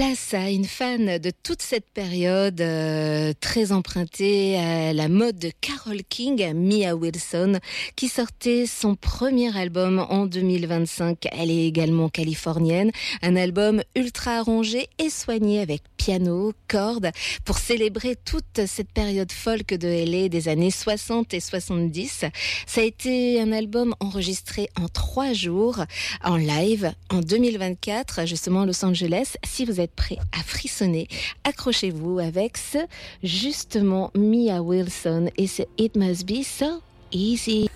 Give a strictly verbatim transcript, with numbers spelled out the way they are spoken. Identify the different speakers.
Speaker 1: Place à une fan de toute cette période euh, très empruntée à la mode de Carole King, Mia Wilson, qui sortait son premier album en deux mille vingt-cinq. Elle est également californienne. Un album ultra arrangé et soigné avec piano, cordes, pour célébrer toute cette période folk de L A des années soixante et soixante-dix. Ça a été un album enregistré en trois jours, en live, en deux mille vingt-quatre, justement à Los Angeles. Si vous êtes prêts à frissonner, accrochez-vous avec ce, justement, Mia Wilson et ce It Must Be So Easy.